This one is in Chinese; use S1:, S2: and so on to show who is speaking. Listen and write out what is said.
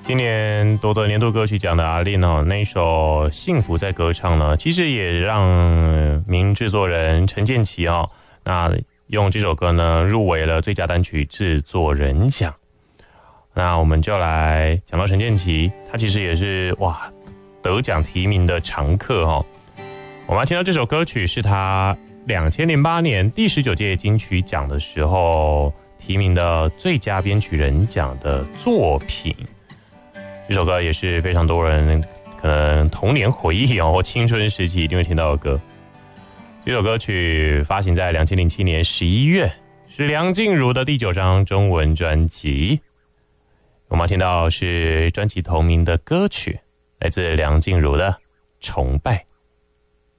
S1: 今年夺得年度歌曲奖的阿令那一首《幸福在歌唱》呢，其实也让名制作人陈建骐那用这首歌呢入围了最佳单曲制作人奖。那我们就来讲到陈建骐，他其实也是得奖提名的常客我们要听到这首歌曲是他2008年第19届金曲奖的时候提名的最佳编曲人奖的作品。这首歌也是非常多人可能童年回忆或青春时期一定会听到的歌。这首歌曲发行在2007年11月，是梁静茹的第9张中文专辑。我们要听到是专辑同名的歌曲，来自梁静茹的《崇拜》。